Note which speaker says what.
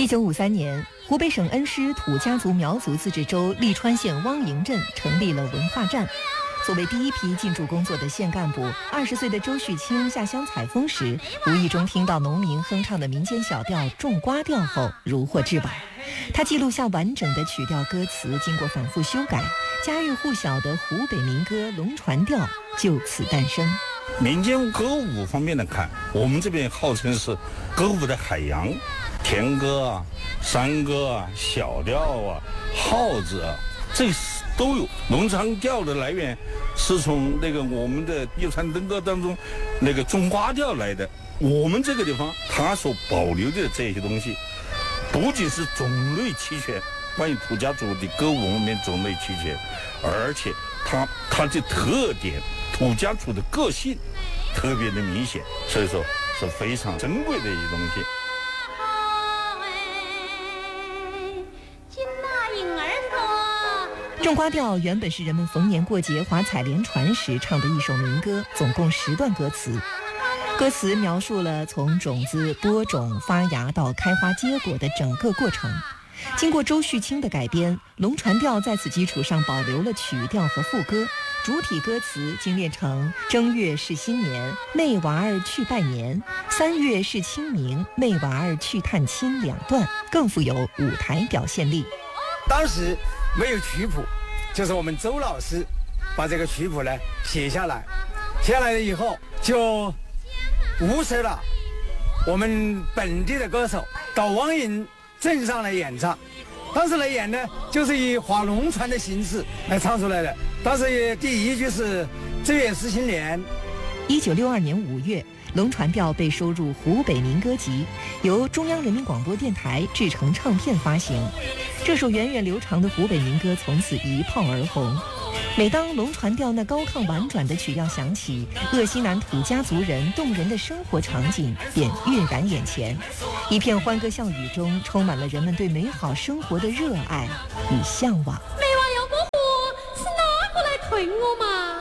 Speaker 1: 1953年，湖北省恩施土家族苗族自治州利川县汪营镇成立了文化站。作为第一批进驻工作的县干部，20岁的周旭清下乡采风时，无意中听到农民哼唱的民间小调《种瓜调》后，如获至宝。他记录下完整的曲调歌词，经过反复修改，家喻户晓的湖北民歌《龙船调》就此诞生。
Speaker 2: 民间歌舞方面来看，我们这边号称是歌舞的海洋，田歌啊、山歌啊、小调啊、号子啊，这都有。龙船调的来源是从那个我们的一川灯歌当中那个种瓜调来的。我们这个地方它所保留的这些东西，不仅是种类齐全，关于土家族的歌舞方面种类齐全，而且它的特点，土家族的个性特别的明显，所以说是非常珍贵的一些东西。
Speaker 1: 种瓜调原本是人们逢年过节划采莲船时唱的一首民歌，总共10段歌词。歌词描述了从种子播种发芽到开花结果的整个过程。经过周旭清的改编，龙船调在此基础上保留了曲调和副歌，主体歌词精炼成正月是新年，妹娃儿去拜年；3月是清明，妹娃儿去探亲2段，更富有舞台表现力。
Speaker 3: 当时没有曲谱，就是我们周老师把这个曲谱呢写下来了以后，就物色了我们本地的歌手到汪营镇上来演唱。当时来演呢，就是以划龙船的形式来唱出来的。当时第一句是正月是新年。
Speaker 1: 1962年5月，龙船调被收入湖北民歌集，由中央人民广播电台制成唱片发行。这首源远流长的湖北民歌从此一炮而红。每当龙船调那高亢婉转的曲调响起，鄂西南土家族人动人的生活场景便跃然眼前。一片欢歌笑语中，充满了人们对美好生活的热爱与向往。
Speaker 4: 妹娃要过河，是哪个来推我嘛？